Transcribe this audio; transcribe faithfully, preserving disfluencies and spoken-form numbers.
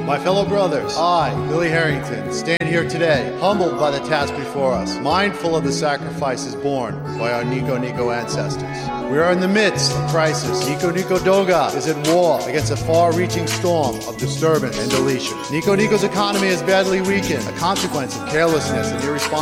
My fellow brothers, I, Billy Harrington, stand here today, humbled by the task before us, mindful of the sacrifices borne by our Nico Nico ancestors. We are in the midst of crisis. Nico Nico Doga is at war against a far-reaching storm of disturbance and deletion. Nico Nico's economy is badly weakened, a consequence of carelessness and irresponsibility.